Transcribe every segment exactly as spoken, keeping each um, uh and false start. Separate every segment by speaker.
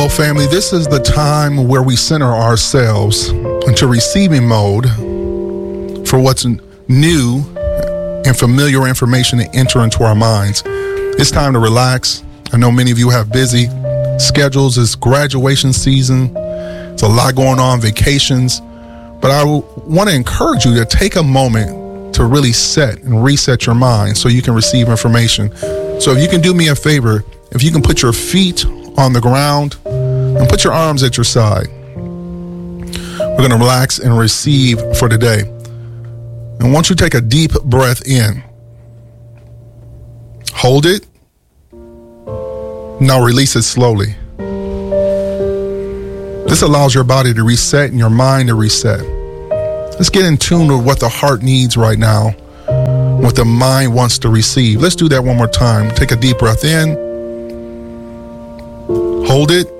Speaker 1: Well, family, this is the time where we center ourselves into receiving mode for what's new and familiar information to enter into our minds. It's time to relax. I know many of you have busy schedules. It's graduation season. It's a lot going on, vacations. But I want to encourage you to take a moment to really set and reset your mind so you can receive information. So if you can do me a favor, if you can put your feet on the ground and put your arms at your side. We're going to relax and receive for today. And once you take a deep breath in, hold it. Now release it slowly. This allows your body to reset and your mind to reset. Let's get in tune with what the heart needs right now, what the mind wants to receive. Let's do that one more time. Take a deep breath in. Hold it.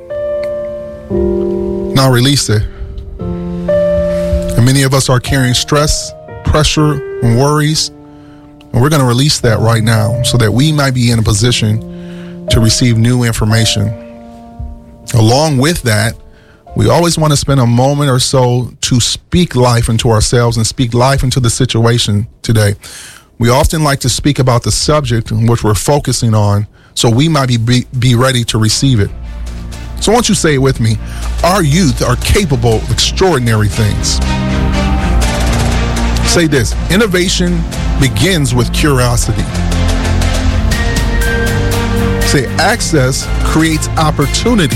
Speaker 1: Now release it. And many of us are carrying stress, pressure, and worries. And we're going to release that right now so that we might be in a position to receive new information. Along with that, we always want to spend a moment or so to speak life into ourselves and speak life into the situation today. We often like to speak about the subject in which we're focusing on, so we might be, be, be ready to receive it. So won't you say it with me? Our youth are capable of extraordinary things. Say this: innovation begins with curiosity. Say access creates opportunity.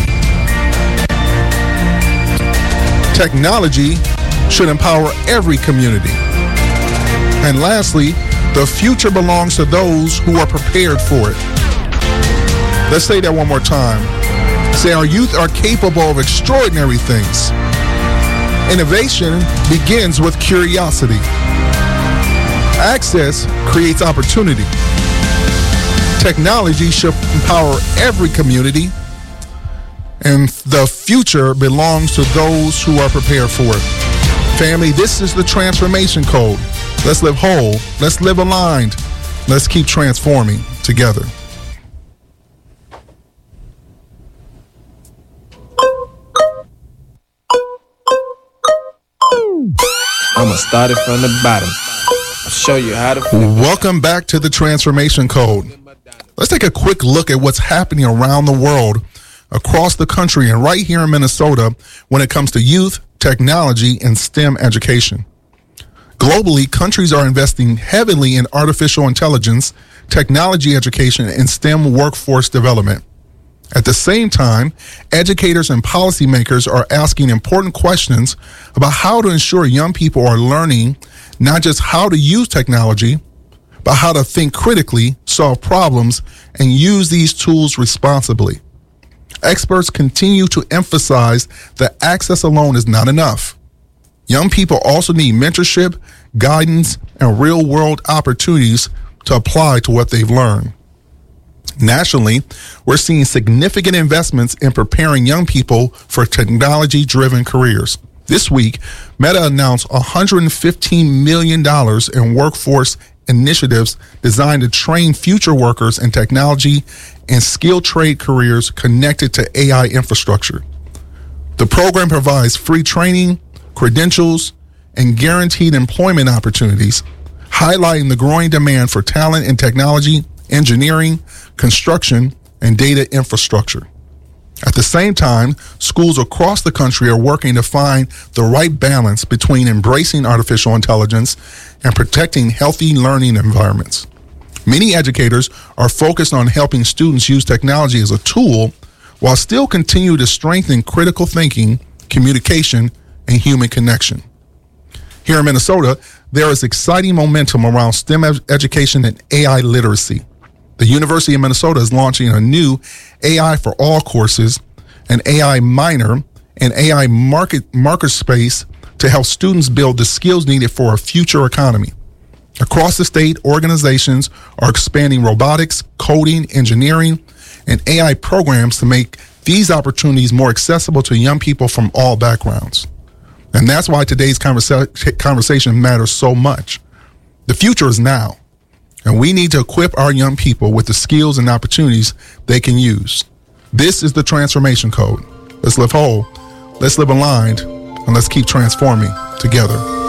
Speaker 1: Technology should empower every community. And lastly, the future belongs to those who are prepared for it. Let's say that one more time. Say our youth are capable of extraordinary things. Innovation begins with curiosity. Access creates opportunity. Technology should empower every community. And the future belongs to those who are prepared for it. Family, this is the transformation code. Let's live whole. Let's live aligned. Let's keep transforming together.
Speaker 2: I'ma start it from the bottom. I'll show you how to flip.
Speaker 1: Welcome back to the Transformation Code. Let's take a quick look at what's happening around the world, across the country, and right here in Minnesota when it comes to youth, technology, and STEM education. Globally, countries are investing heavily in artificial intelligence, technology education, and STEM workforce development. At the same time, educators and policymakers are asking important questions about how to ensure young people are learning not just how to use technology, but how to think critically, solve problems, and use these tools responsibly. Experts continue to emphasize that access alone is not enough. Young people also need mentorship, guidance, and real-world opportunities to apply to what they've learned. Nationally, we're seeing significant investments in preparing young people for technology-driven careers. This week, Meta announced one hundred fifteen million dollars in workforce initiatives designed to train future workers in technology and skilled trade careers connected to A I infrastructure. The program provides free training, credentials, and guaranteed employment opportunities, highlighting the growing demand for talent in technology, engineering, construction, and data infrastructure. At the same time, schools across the country are working to find the right balance between embracing artificial intelligence and protecting healthy learning environments. Many educators are focused on helping students use technology as a tool while still continue to strengthen critical thinking, communication, and human connection. Here in Minnesota, there is exciting momentum around STEM ed- education and A I literacy. The University of Minnesota is launching a new A I for All courses, an A I minor, and A I market market space to help students build the skills needed for a future economy. Across the state, organizations are expanding robotics, coding, engineering, and A I programs to make these opportunities more accessible to young people from all backgrounds. And that's why today's conversa- conversation matters so much. The future is now. And we need to equip our young people with the skills and opportunities they can use. This is the Transformation Code. let's live whole, let's live aligned, and let's keep transforming together.